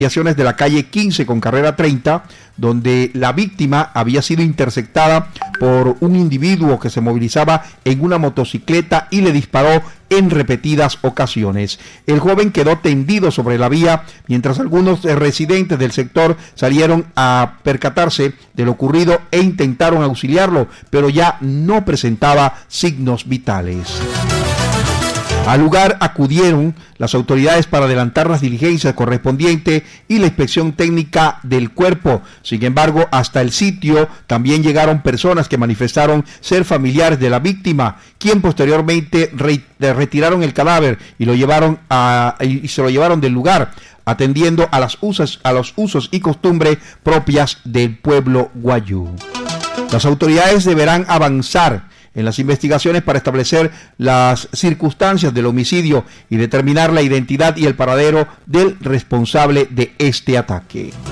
de la calle 15 con carrera 30, donde la víctima había sido interceptada por un individuo que se movilizaba en una motocicleta y le disparó en repetidas ocasiones. El joven quedó tendido sobre la vía, mientras algunos residentes del sector salieron a percatarse de lo ocurrido e intentaron auxiliarlo, pero ya no presentaba signos vitales. Al lugar acudieron las autoridades para adelantar las diligencias correspondientes y la inspección técnica del cuerpo. Sin embargo, hasta el sitio también llegaron personas que manifestaron ser familiares de la víctima, quien posteriormente retiraron el cadáver y se lo llevaron del lugar, atendiendo a los usos y costumbres propias del pueblo guayú. Las autoridades deberán avanzar en las investigaciones para establecer las circunstancias del homicidio y determinar la identidad y el paradero del responsable de este ataque.